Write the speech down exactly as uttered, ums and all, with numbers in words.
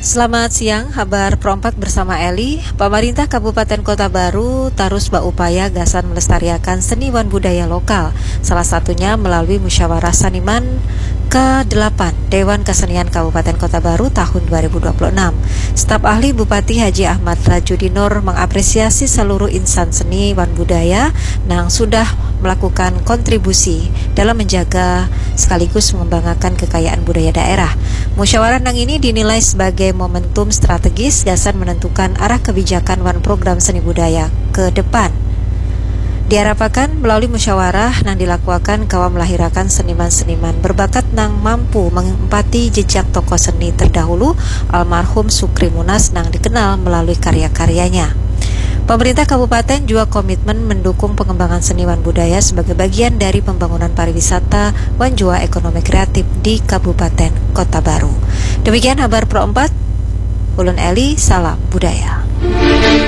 Selamat siang, kabar Pro empat bersama Eli. Pemerintah Kabupaten Kota Baru terus berupaya gasan melestarikan seni wan budaya lokal. Salah satunya melalui Musyawarah Saniman ke delapan Dewan Kesenian Kabupaten Kota Baru tahun dua ribu dua puluh enam. Staf ahli Bupati Haji Ahmad Rajudinur mengapresiasi seluruh insan seni wan budaya yang sudah melakukan kontribusi dalam menjaga sekaligus mengembangkan kekayaan budaya daerah. Musyawarah nang ini dinilai sebagai momentum strategis gasan menentukan arah kebijakan wan program seni budaya ke depan. Diharapkan melalui musyawarah nang dilakukan kawa melahirkan seniman-seniman berbakat nang mampu mengempati jejak tokoh seni terdahulu almarhum Sukri Munas nang dikenal melalui karya-karyanya. Pemerintah kabupaten juga komitmen mendukung pengembangan seni wan budaya sebagai bagian dari pembangunan pariwisata wan jua ekonomi kreatif di Kabupaten Kota Baru. Demikian kabar Pro empat. Ulun Eli, salam budaya.